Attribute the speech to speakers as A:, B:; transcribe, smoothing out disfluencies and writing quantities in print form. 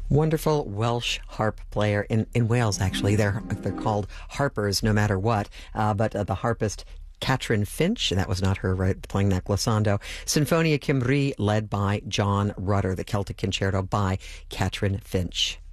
A: Wonderful Welsh harp player in Wales, actually. They're called harpers no matter what, but the harpist Catrin Finch, and that was not her playing that glissando. Sinfonia Cymru, led by John Rutter, the Celtic Concerto by Catrin Finch.